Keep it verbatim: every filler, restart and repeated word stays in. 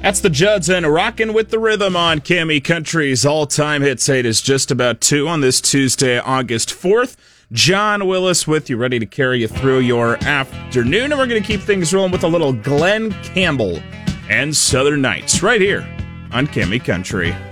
That's the Judds and Rockin' with the Rhythm on Cammy Country's all-time hits. Eight is just about two on this Tuesday, August fourth. John Willis with you, ready to carry you through your afternoon. And we're going to keep things rolling with a little Glenn Campbell and Southern Nights right here on Cammy Country.